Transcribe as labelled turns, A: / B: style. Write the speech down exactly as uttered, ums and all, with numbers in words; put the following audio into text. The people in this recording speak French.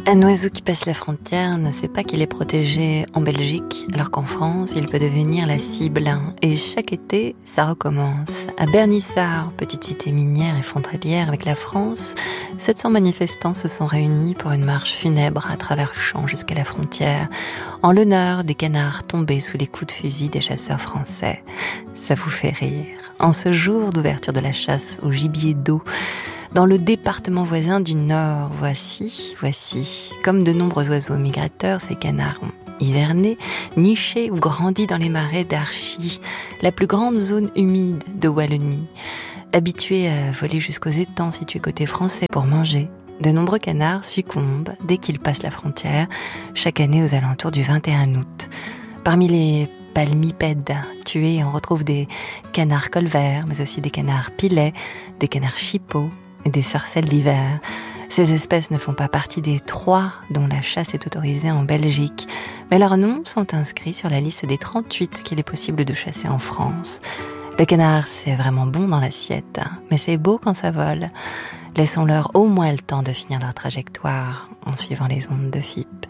A: Un oiseau qui passe la frontière ne sait pas qu'il est protégé en Belgique, alors qu'en France, il peut devenir la cible. Et chaque été, ça recommence. À Bernissart, petite cité minière et frontalière avec la France, sept cents manifestants se sont réunis pour une marche funèbre à travers champs jusqu'à la frontière, en l'honneur des canards tombés sous les coups de fusil des chasseurs français. Ça vous fait rire. En ce jour d'ouverture de la chasse au gibier d'eau, dans le département voisin du Nord, voici, voici, comme de nombreux oiseaux migrateurs, ces canards ont hiverné, niché ou grandi dans les marais d'Archy, la plus grande zone humide de Wallonie. Habitués à voler jusqu'aux étangs situés côté français pour manger, de nombreux canards succombent dès qu'ils passent la frontière, chaque année aux alentours du vingt et un août. Parmi les palmipèdes tués, on retrouve des canards colverts, mais aussi des canards pilets, des canards chippeaux, et des sarcelles d'hiver. Ces espèces ne font pas partie des trois dont la chasse est autorisée en Belgique, mais leurs noms sont inscrits sur la liste des trente-huit qu'il est possible de chasser en France. Le canard, c'est vraiment bon dans l'assiette, mais c'est beau quand ça vole. Laissons-leur au moins le temps de finir leur trajectoire en suivant les ondes de F I P.